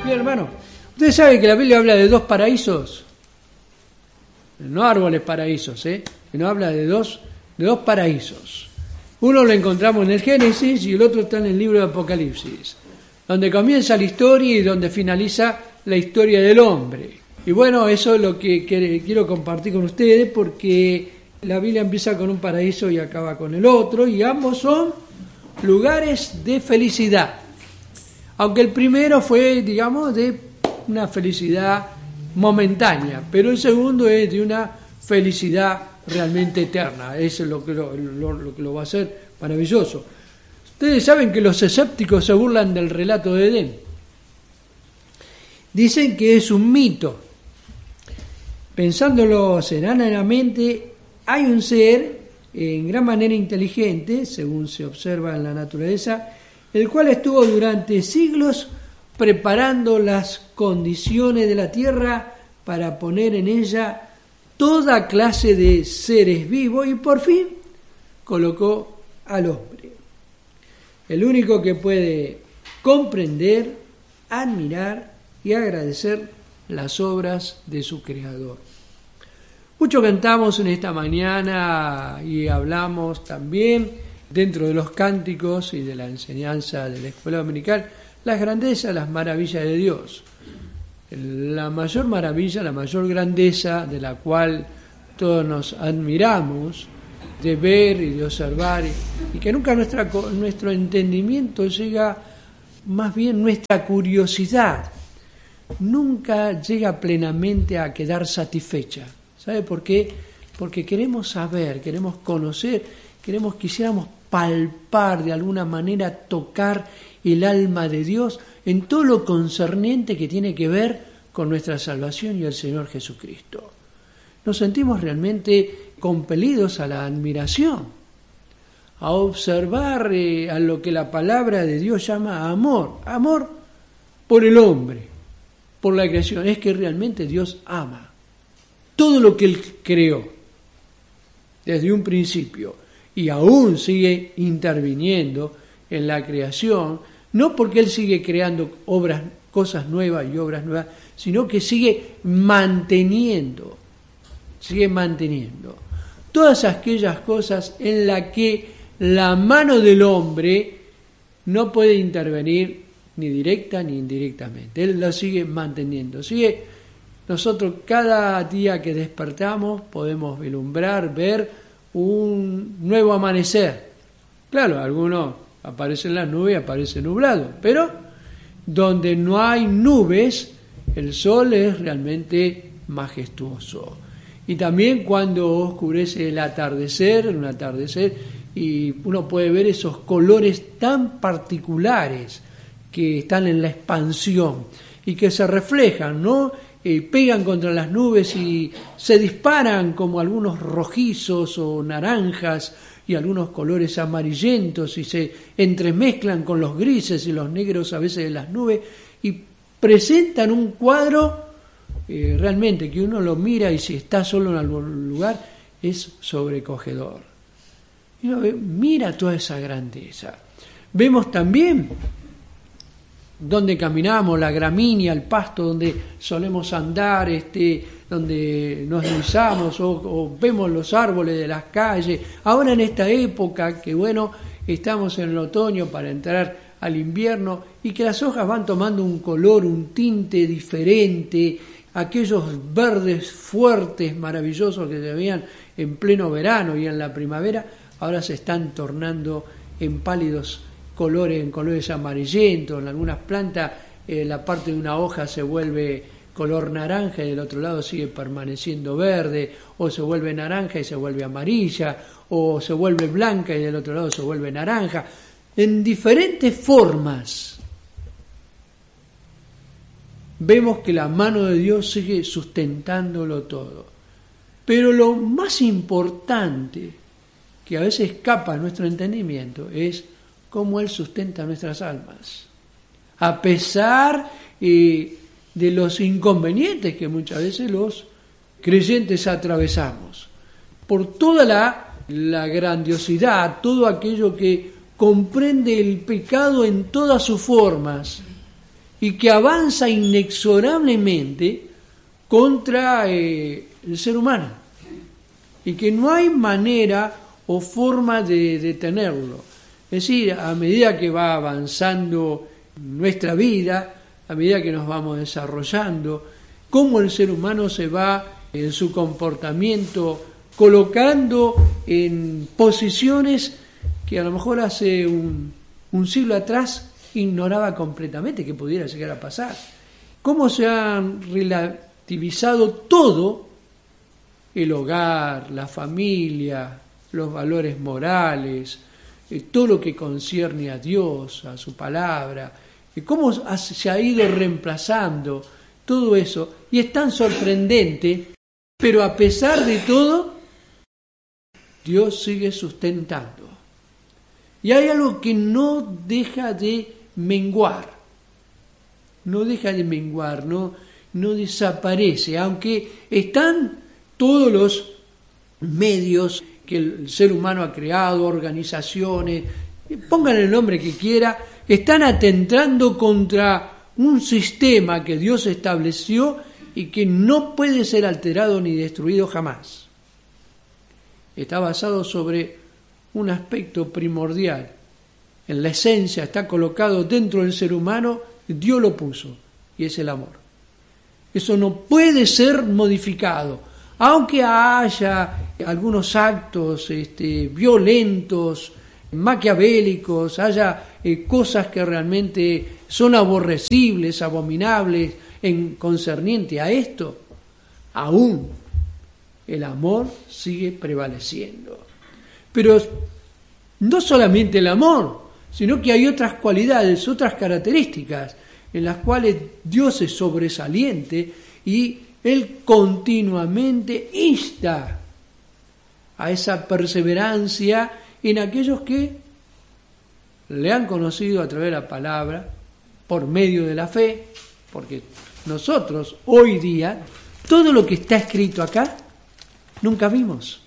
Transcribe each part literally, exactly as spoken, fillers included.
Bien, hermano. Ustedes saben que la Biblia habla de dos paraísos. No árboles paraísos, ¿eh? Que no habla de dos, de dos paraísos. Uno lo encontramos en el Génesis y el otro está en el libro de Apocalipsis, donde comienza la historia y donde finaliza la historia del hombre. Y bueno, eso es lo que quiero compartir con ustedes, porque la Biblia empieza con un paraíso y acaba con el otro, y ambos son lugares de felicidad. Aunque el primero fue, digamos, de una felicidad momentánea, pero el segundo es de una felicidad realmente eterna. Eso es lo que lo, lo, lo, que lo va a hacer maravilloso. Ustedes saben que los escépticos se burlan del relato de Edén. Dicen que es un mito. Pensándolo serenamente, hay un ser en gran manera inteligente, según se observa en la naturaleza, el cual estuvo durante siglos preparando las condiciones de la tierra para poner en ella toda clase de seres vivos y por fin colocó al hombre. El único que puede comprender, admirar y agradecer las obras de su Creador. Mucho cantamos en esta mañana y hablamos también dentro de los cánticos y de la enseñanza de la escuela dominical, las grandezas, las maravillas de Dios. La mayor maravilla, la mayor grandeza de la cual todos nos admiramos de ver y de observar, y, y que nunca nuestra, nuestro entendimiento llega, más bien nuestra curiosidad, nunca llega plenamente a quedar satisfecha. ¿Sabe por qué? Porque queremos saber, queremos conocer, queremos, quisiéramos palpar de alguna manera, tocar el alma de Dios en todo lo concerniente que tiene que ver con nuestra salvación y el Señor Jesucristo. Nos sentimos realmente compelidos a la admiración, a observar eh, a lo que la palabra de Dios llama amor, amor por el hombre, por la creación. Es que realmente Dios ama todo lo que Él creó desde un principio y aún sigue interviniendo en la creación, no porque Él sigue creando obras, cosas nuevas y obras nuevas, sino que sigue manteniendo, sigue manteniendo todas aquellas cosas en las que la mano del hombre no puede intervenir ni directa ni indirectamente. Él lo sigue manteniendo. Sigue, nosotros cada día que despertamos podemos vislumbrar, ver un nuevo amanecer. Claro, algunos aparecen las nubes, aparece nublado, pero donde no hay nubes, el sol es realmente majestuoso. Y también cuando oscurece el atardecer, un atardecer, y uno puede ver esos colores tan particulares que están en la expansión y que se reflejan, ¿no? Eh, pegan contra las nubes y se disparan como algunos rojizos o naranjas y algunos colores amarillentos y se entremezclan con los grises y los negros a veces de las nubes y presentan un cuadro eh, realmente que uno lo mira y si está solo en algún lugar es sobrecogedor. Y uno ve, mira toda esa grandeza. Vemos también donde caminamos, la gramínea, el pasto donde solemos andar, este, donde nos deslizamos o, o vemos los árboles de las calles. Ahora en esta época que bueno, estamos en el otoño para entrar al invierno y que las hojas van tomando un color, un tinte diferente, aquellos verdes fuertes, maravillosos que se veían en pleno verano y en la primavera, ahora se están tornando en pálidos colores, en colores amarillentos. En algunas plantas eh, la parte de una hoja se vuelve color naranja y del otro lado sigue permaneciendo verde, o se vuelve naranja y se vuelve amarilla, o se vuelve blanca y del otro lado se vuelve naranja, en diferentes formas. Vemos que la mano de Dios sigue sustentándolo todo. Pero lo más importante, que a veces escapa a nuestro entendimiento, es cómo Él sustenta nuestras almas. A pesar eh, de los inconvenientes que muchas veces los creyentes atravesamos. Por toda la, la grandiosidad, todo aquello que comprende el pecado en todas sus formas y que avanza inexorablemente contra eh, el ser humano y que no hay manera o forma de detenerlo. Es decir, a medida que va avanzando nuestra vida, a medida que nos vamos desarrollando, cómo el ser humano se va en su comportamiento colocando en posiciones que a lo mejor hace un, un siglo atrás ignoraba completamente que pudiera llegar a pasar. Cómo se han relativizado todo, el hogar, la familia, los valores morales, eh, todo lo que concierne a Dios, a su palabra, eh, cómo se ha ido reemplazando todo eso. Y es tan sorprendente, pero a pesar de todo, Dios sigue sustentando. Y hay algo que no deja de menguar, no deja de menguar, no, no desaparece, aunque están todos los medios que el ser humano ha creado, organizaciones, pongan el nombre que quiera, están atentando contra un sistema que Dios estableció y que no puede ser alterado ni destruido jamás. Está basado sobre un aspecto primordial. En la esencia está colocado dentro del ser humano, Dios lo puso, y es el amor. Eso no puede ser modificado, aunque haya algunos actos este, violentos, maquiavélicos, haya eh, cosas que realmente son aborrecibles, abominables, en concerniente a esto, aún el amor sigue prevaleciendo. Pero no solamente el amor, sino que hay otras cualidades, otras características en las cuales Dios es sobresaliente y Él continuamente insta a esa perseverancia en aquellos que le han conocido a través de la palabra, por medio de la fe, porque nosotros hoy día, todo lo que está escrito acá, nunca vimos,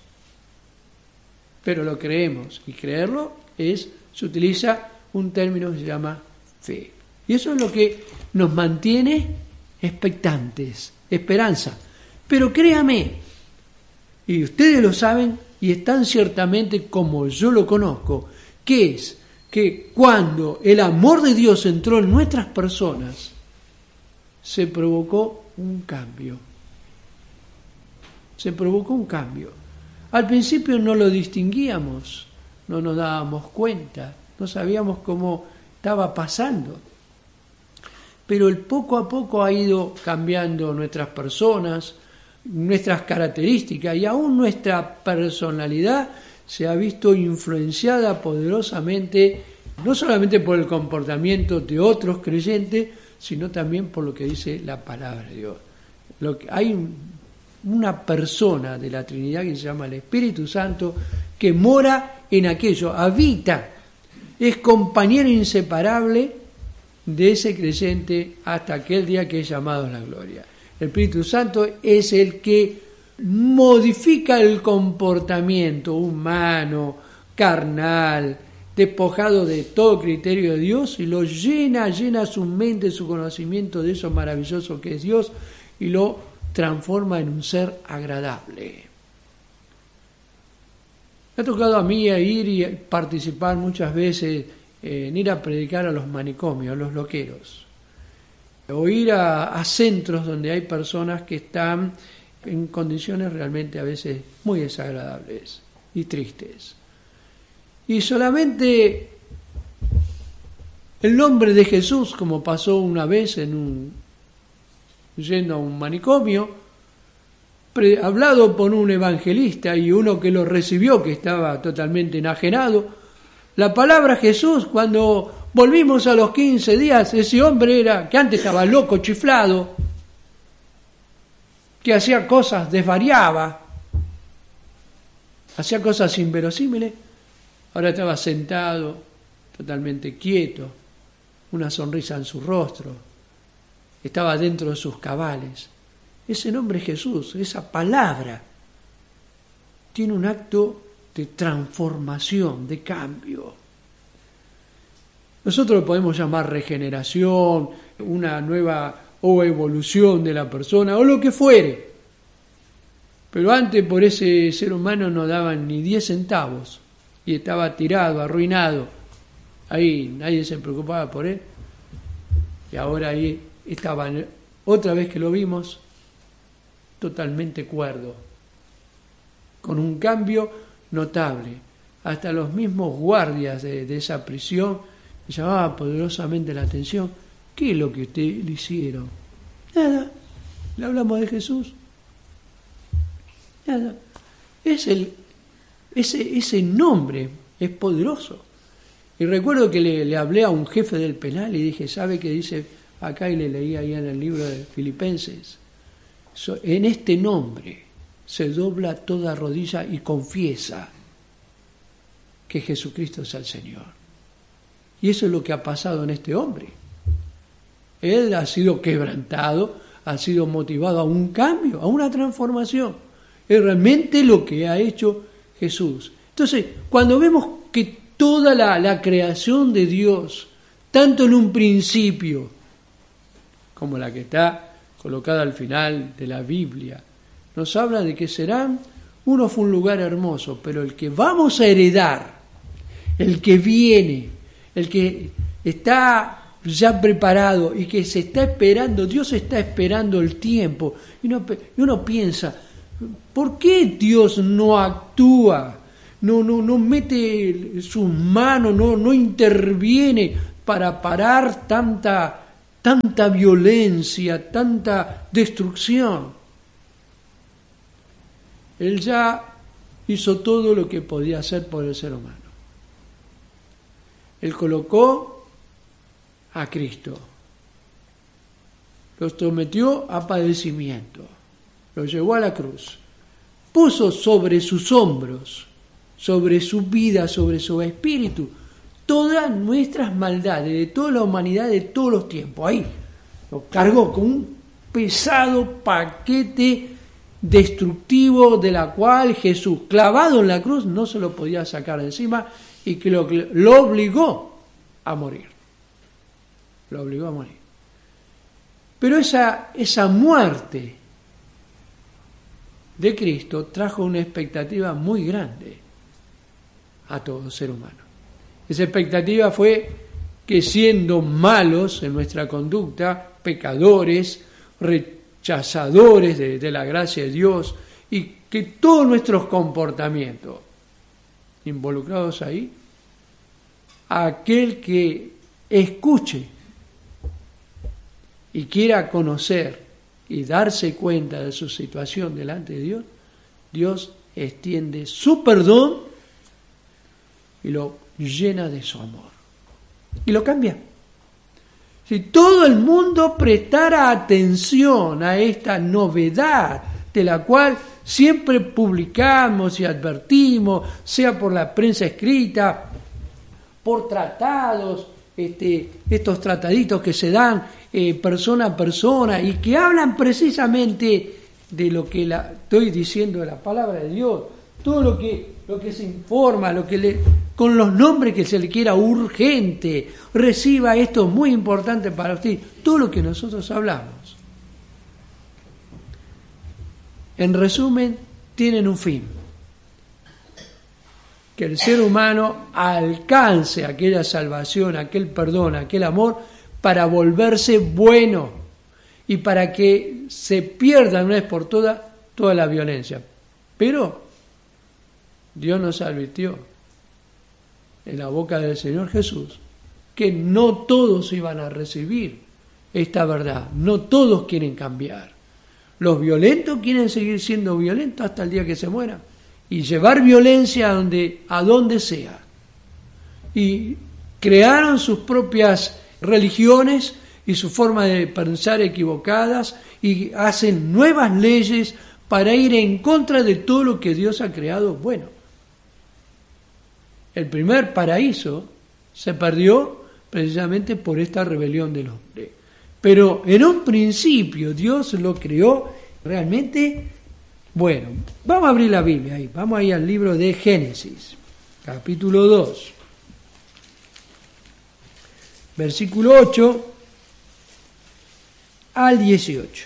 pero lo creemos, y creerlo es, se utiliza un término que se llama fe. Y eso es lo que nos mantiene expectantes, esperanza. Pero créame, y ustedes lo saben, y están ciertamente como yo lo conozco, que es que cuando el amor de Dios entró en nuestras personas, se provocó un cambio. Se provocó un cambio. Al principio no lo distinguíamos, no nos dábamos cuenta, no sabíamos cómo estaba pasando. Pero el poco a poco ha ido cambiando nuestras personas, nuestras características y aún nuestra personalidad se ha visto influenciada poderosamente, no solamente por el comportamiento de otros creyentes, sino también por lo que dice la palabra de Dios. Lo que, hay un, una persona de la Trinidad que se llama el Espíritu Santo que mora en aquello, habita, es compañero inseparable de ese creyente hasta aquel día que es llamado a la gloria. El Espíritu Santo es el que modifica el comportamiento humano, carnal, despojado de todo criterio de Dios y lo llena, llena su mente, su conocimiento de eso maravilloso que es Dios y lo transforma en un ser agradable. Me ha tocado a mí ir y participar muchas veces en ir a predicar a los manicomios, a los loqueros, o ir a, a centros donde hay personas que están en condiciones realmente a veces muy desagradables y tristes. Y solamente el nombre de Jesús, como pasó una vez en un, yendo a un manicomio, pre, hablado por un evangelista y uno que lo recibió, que estaba totalmente enajenado, la palabra Jesús, cuando volvimos a los quince días, ese hombre era, que antes estaba loco, chiflado, que hacía cosas, desvariaba, hacía cosas inverosímiles, ahora estaba sentado, totalmente quieto, una sonrisa en su rostro, estaba dentro de sus cabales. Ese nombre Jesús, esa palabra, tiene un acto de transformación, de cambio. Nosotros lo podemos llamar regeneración una nueva o evolución de la persona, o lo que fuere. Pero antes por ese ser humano no daban ni diez centavos, y estaba tirado, arruinado. Ahí nadie se preocupaba por él. Y ahora ahí estaba, otra vez que lo vimos, totalmente cuerdo, con un cambio notable. Hasta los mismos guardias de, de esa prisión me llamaban poderosamente la atención. ¿Qué es lo que ustedes le hicieron? Nada, le hablamos de Jesús. Nada. Es el, ese, ese nombre es poderoso. Y recuerdo que le, le hablé a un jefe del penal y dije, ¿sabe qué dice acá? Y le leí ahí en el libro de Filipenses. So, en este nombre se dobla toda rodilla y confiesa que Jesucristo es el Señor. Y eso es lo que ha pasado en este hombre. Él ha sido quebrantado, ha sido motivado a un cambio, a una transformación. Es realmente lo que ha hecho Jesús. Entonces, cuando vemos que toda la, la creación de Dios, tanto en un principio como la que está colocada al final de la Biblia, nos habla de que serán, uno fue un lugar hermoso, pero el que vamos a heredar, el que viene, el que está ya preparado y que se está esperando, Dios está esperando el tiempo. Y uno, y uno piensa, ¿por qué Dios no actúa? No, no, no mete sus manos, no, no interviene para parar tanta, tanta violencia, tanta destrucción. Él ya hizo todo lo que podía hacer por el ser humano. Él colocó a Cristo, lo sometió a padecimiento, lo llevó a la cruz, puso sobre sus hombros, sobre su vida, sobre su espíritu, todas nuestras maldades de toda la humanidad de todos los tiempos. Ahí lo cargó con un pesado paquete destructivo de la cual Jesús, clavado en la cruz, no se lo podía sacar de encima y que lo, lo obligó a morir. Lo obligó a morir. Pero esa, esa muerte de Cristo trajo una expectativa muy grande a todo ser humano. Esa expectativa fue que, siendo malos en nuestra conducta, pecadores, rechazadores de, de la gracia de Dios, y que todos nuestros comportamientos involucrados ahí, aquel que escuche y quiera conocer y darse cuenta de su situación delante de Dios, Dios extiende su perdón y lo llena de su amor. Y lo cambia. Si todo el mundo prestara atención a esta novedad de la cual siempre publicamos y advertimos, sea por la prensa escrita, por tratados, este, estos trataditos que se dan eh, persona a persona y que hablan precisamente de lo que la, estoy diciendo de la palabra de Dios, todo lo que, lo que se informa, lo que le, con los nombres que se le quiera urgente, reciba esto muy importante para usted, todo lo que nosotros hablamos. En resumen, tienen un fin: que el ser humano alcance aquella salvación, aquel perdón, aquel amor, para volverse bueno y para que se pierda de una vez por todas toda la violencia. Pero Dios nos advirtió en la boca del Señor Jesús que no todos iban a recibir esta verdad, no todos quieren cambiar. Los violentos quieren seguir siendo violentos hasta el día que se mueran y llevar violencia a donde, a donde sea. Y crearon sus propias religiones y su forma de pensar equivocadas y hacen nuevas leyes para ir en contra de todo lo que Dios ha creado bueno. El primer paraíso se perdió precisamente por esta rebelión del hombre. Pero en un principio Dios lo creó realmente bueno. Vamos a abrir la Biblia ahí, vamos ahí al libro de Génesis, capítulo dos, versículo ocho, al dieciocho.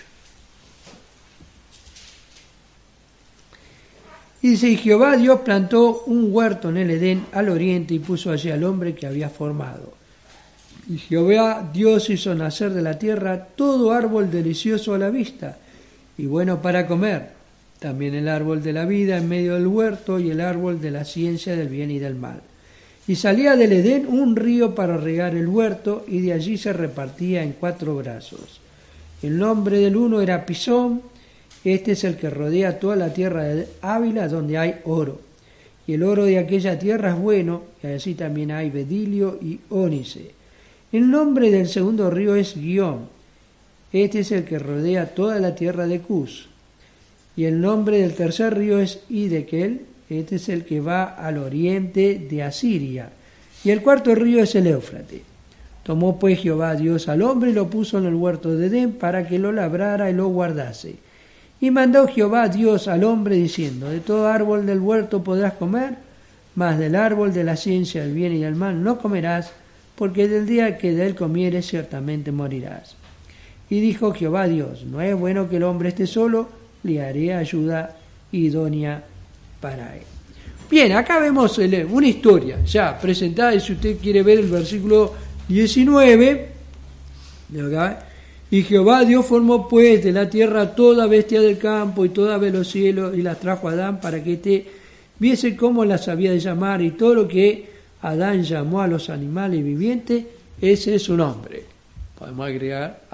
Y dice, y Jehová Dios plantó un huerto en el Edén al oriente y puso allí al hombre que había formado. Y Jehová Dios hizo nacer de la tierra todo árbol delicioso a la vista y bueno para comer, también el árbol de la vida en medio del huerto y el árbol de la ciencia del bien y del mal. Y salía del Edén un río para regar el huerto y de allí se repartía en cuatro brazos. El nombre del uno era Pisón, este es el que rodea toda la tierra de Ávila donde hay oro. Y el oro de aquella tierra es bueno, y así también hay bedilio y ónice. El nombre del segundo río es Guión, este es el que rodea toda la tierra de Cus. Y el nombre del tercer río es Hidekel, este es el que va al oriente de Asiria. Y el cuarto río es el Éufrates. Tomó pues Jehová Dios al hombre y lo puso en el huerto de Edén para que lo labrara y lo guardase. Y mandó Jehová Dios al hombre diciendo, de todo árbol del huerto podrás comer, mas del árbol de la ciencia del bien y del mal no comerás, porque del día que de él comieres ciertamente morirás. Y dijo Jehová Dios, no es bueno que el hombre esté solo, le haré ayuda idónea para él. Bien, acá vemos una historia ya presentada, y si usted quiere ver el versículo diecinueve, de acá, y Jehová Dios formó pues de la tierra toda bestia del campo y toda ave de los cielos, y las trajo a Adán para que éste viese cómo las había de llamar, y todo lo que Adán llamó a los animales vivientes, ese es su nombre. Podemos agregar